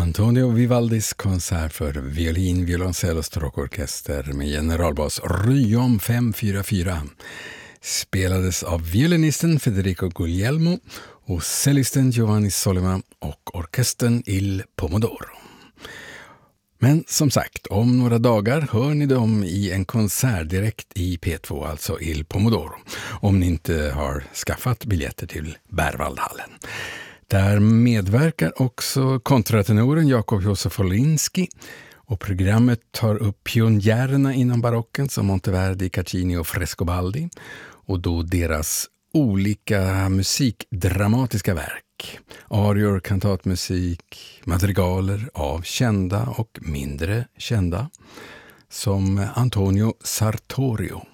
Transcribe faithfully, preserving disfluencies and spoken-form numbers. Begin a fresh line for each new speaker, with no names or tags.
Antonio Vivaldis konsert för violin, violoncell och stråkorkester med generalbas Ryom fem fyra fyra spelades av violinisten Federico Guglielmo och cellisten Giovanni Sollima och orkestern Il Pomodoro. Men som sagt, om några dagar hör ni dem i en konsert direkt i P två, alltså Il Pomodoro, om ni inte har skaffat biljetter till Berwaldhallen. Där medverkar också kontratenoren Jakob Josef Wolinski, och programmet tar upp pionjärerna inom barocken som Monteverdi, Caccini och Frescobaldi, och då deras olika musikdramatiska verk, arior, kantatmusik, madrigaler av kända och mindre kända, som Antonio Sartorio.